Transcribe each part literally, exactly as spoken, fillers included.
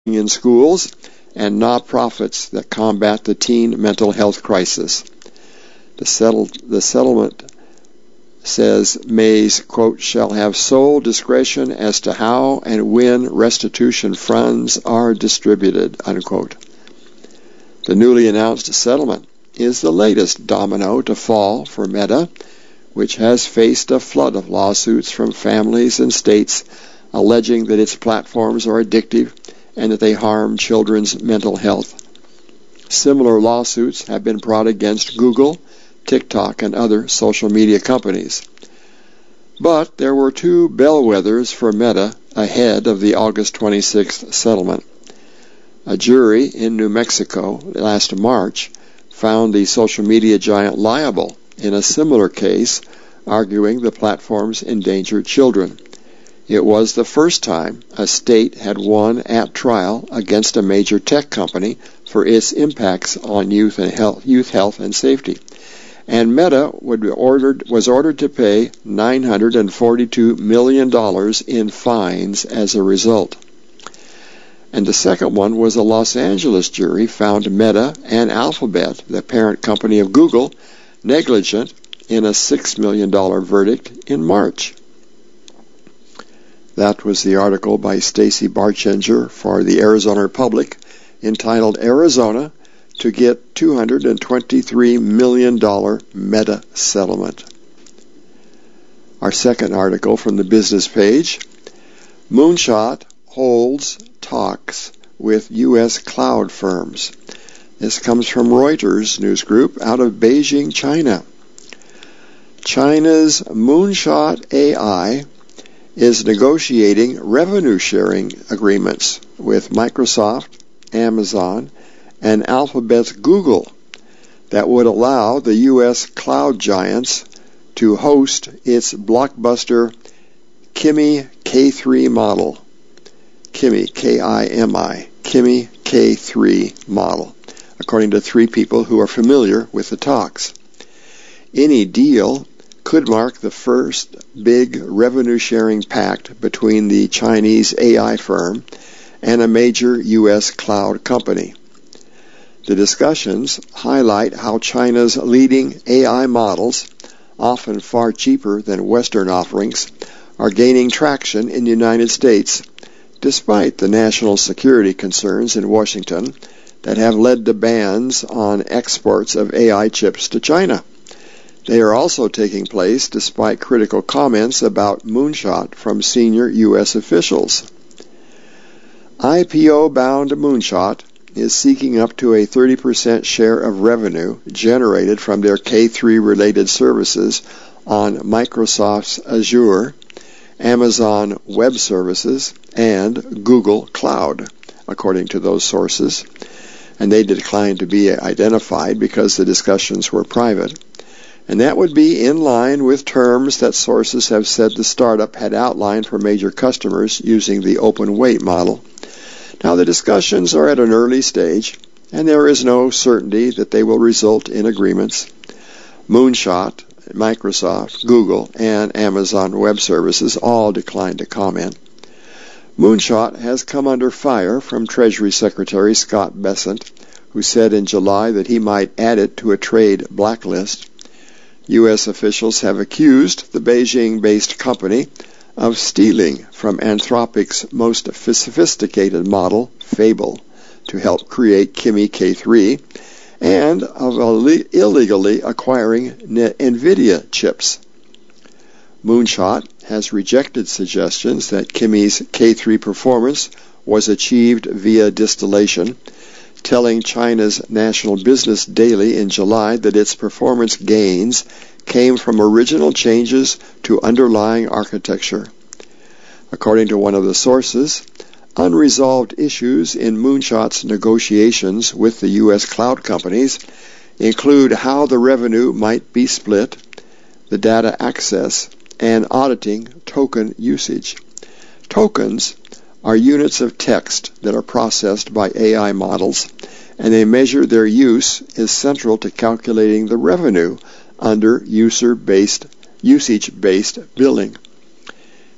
in schools and nonprofits that combat the teen mental health crisis. The, settled, the settlement says Mays, quote, shall have sole discretion as to how and when restitution funds are distributed, unquote. The newly announced settlement is the latest domino to fall for Meta, which has faced a flood of lawsuits from families and states alleging that its platforms are addictive and that they harm children's mental health. Similar lawsuits have been brought against Google, TikTok, and other social media companies. But there were two bellwethers for Meta ahead of the August twenty-sixth settlement. A jury in New Mexico last March found the social media giant liable in a similar case, arguing the platforms endangered children. It was the first time a state had won at trial against a major tech company for its impacts on youth and health, youth health and safety. And Meta would be ordered, was ordered to pay nine hundred forty-two million dollars in fines as a result. And the second one was a Los Angeles jury found Meta and Alphabet, the parent company of Google, negligent in a six million dollars verdict in March. That was the article by Stacy Barchinger for the Arizona Republic, entitled Arizona to get two hundred twenty-three million dollars Meta settlement. Our second article from the business page, Moonshot holds talks with U S cloud firms. This comes from Reuters news group out of Beijing, China. China's Moonshot A I is negotiating revenue-sharing agreements with Microsoft, Amazon, and Alphabet's Google that would allow the U S cloud giants to host its blockbuster Kimi K three model. Kimi, K I M I, Kimi K three model, according to three people who are familiar with the talks. Any deal could mark the first big revenue-sharing pact between the Chinese A I firm and a major U S cloud company. The discussions highlight how China's leading A I models, often far cheaper than Western offerings, are gaining traction in the United States, despite the national security concerns in Washington that have led to bans on exports of A I chips to China. They are also taking place despite critical comments about Moonshot from senior U S officials. I P O-bound Moonshot is seeking up to a thirty percent share of revenue generated from their K three-related services on Microsoft's Azure, Amazon Web Services, and Google Cloud, according to those sources. And they declined to be identified because the discussions were private. And that would be in line with terms that sources have said the startup had outlined for major customers using the open weight model. Now, the discussions are at an early stage, and there is no certainty that they will result in agreements. Moonshot, Microsoft, Google, and Amazon Web Services all declined to comment. Moonshot has come under fire from Treasury Secretary Scott Bessent, who said in July that he might add it to a trade blacklist. U S officials have accused the Beijing-based company of stealing from Anthropic's most sophisticated model, Fable, to help create Kimi K three, and of illegally acquiring NVIDIA chips. Moonshot has rejected suggestions that Kimi's K three performance was achieved via distillation, telling China's National Business Daily in July that its performance gains came from original changes to underlying architecture. According to one of the sources, unresolved issues in Moonshot's negotiations with the U S cloud companies include how the revenue might be split, the data access, and auditing token usage. Tokens are units of text that are processed by A I models, and they measure their use is central to calculating the revenue under user-based, usage-based billing.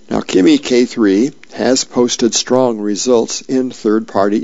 Now, Kimi K three has posted strong results in third-party